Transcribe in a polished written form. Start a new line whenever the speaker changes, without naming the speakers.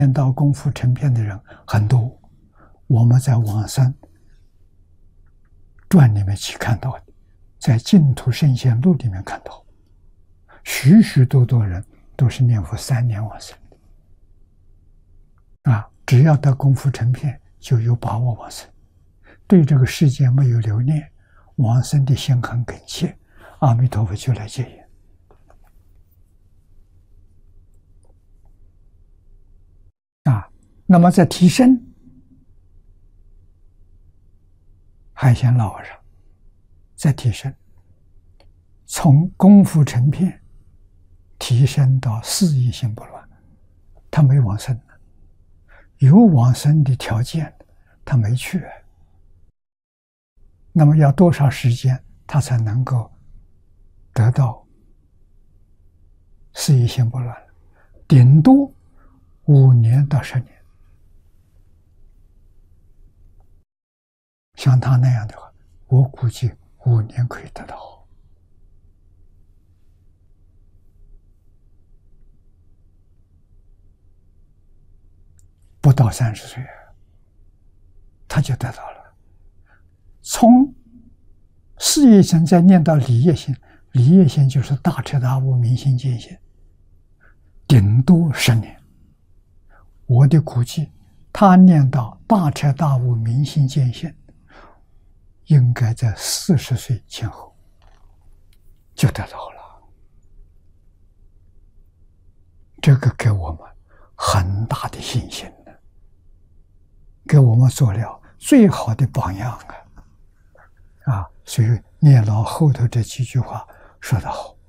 念到功夫成片的人很多，我们在网上传里面去看到的，在净土圣贤录里面看到，许许多多人都是念佛3年往生的。只要得功夫成片，就有把握往生。对这个世界没有留恋，往生的心很恳切，阿弥陀佛就来接引。那么在提升，海鲜老和尚在提升，从功夫成片提升到事业心不乱，他没往生，有往生的条件，他没去。那么要多少时间他才能够得到事业心不乱？顶多5年到10年。像他那样的话，我估计5年可以得到。不到30岁，他就得到了。从事业心再念到理业心，理业心就是大彻大悟、明心见性，顶多10年。我的估计，他念到大彻大悟、明心见性，应该在40岁前后就得到了。这个给我们很大的信心呢，给我们做了最好的榜样啊！所以聂老后头这几句话说得好。